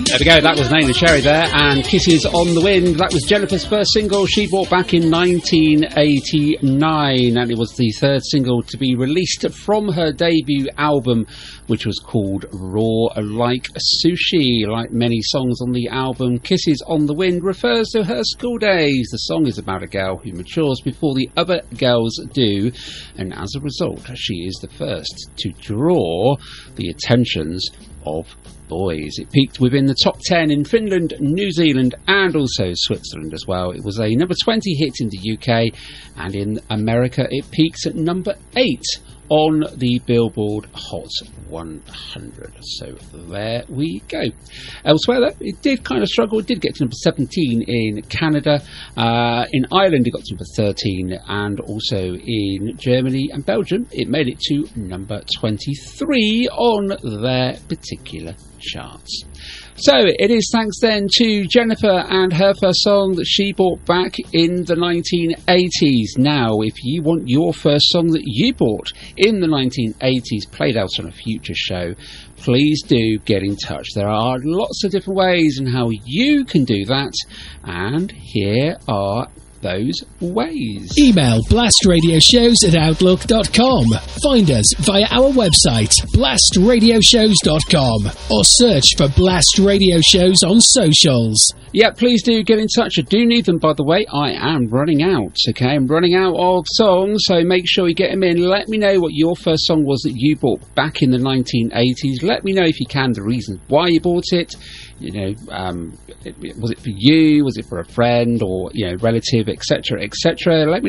There we go, that was Neneh Cherry there, and Kisses on the Wind. That was Jennifer's first single she bought back in 1989, and it was the third single to be released from her debut album, which was called Raw Like Sushi. Like many songs on the album, Kisses on the Wind refers to her school days. The song is about a girl who matures before the other girls do, and as a result, she is the first to draw the attentions of boys. It peaked within the top 10 in Finland, New Zealand and also Switzerland as well. It was a number 20 hit in the UK, and in America it peaked at number 8 on the Billboard Hot 100. So there we go. Elsewhere though, it did kind of struggle. It did get to number 17 in Canada. In Ireland it got to number 13, and also in Germany and Belgium it made it to number 23 on their particular charts. So it is thanks then to Jennifer and her first song that she bought back in the 1980s. Now, if you want your first song that you bought in the 1980s played out on a future show, please do get in touch. There are lots of different ways in how you can do that, and here are those ways. Email blastradioshows@outlook.com. Find us via our website blastradioshows.com, or search for Blast Radio Shows on socials. Yeah, please do get in touch. I do need them, by the way. I am running out, okay? I'm running out of songs, so make sure you get them in. Let me know what your first song was that you bought back in the 1980s. Let me know, if you can, the reason why you bought it. You know, was it for you? Was it for a friend or, you know, relative, etc., etc.? Let me